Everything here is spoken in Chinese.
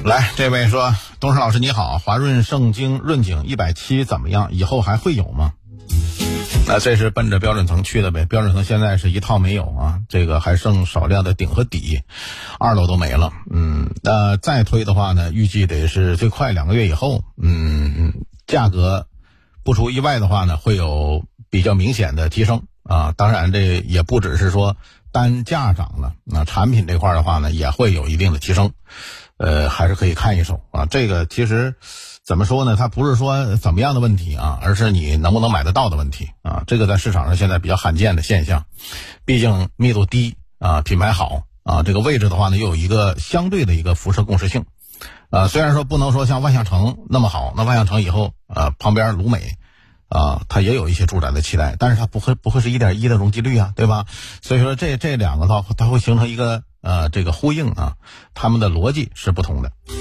来，这位说，东升老师你好，华润盛京润景170怎么样？以后还会有吗？那这是奔着标准层去的呗，标准层现在是一套没有啊，这个还剩少量的顶和底，2楼都没了。再推的话呢，预计得是最快2个月以后，价格不出意外的话呢，会有比较明显的提升啊。当然这也不只是说单价涨了，那产品这块的话呢，也会有一定的提升。还是可以看一手啊。这个其实怎么说呢，它不是说怎么样的问题啊，而是你能不能买得到的问题啊。这个在市场上现在比较罕见的现象，毕竟密度低啊，品牌好啊，这个位置的话呢，又有一个相对的一个辐射共识性虽然说不能说像万象城那么好，那万象城以后旁边鲁美它也有一些住宅的期待，但是它不会是1.1的容积率啊，对吧？所以说这两个它会形成一个这个呼应啊，他们的逻辑是不同的。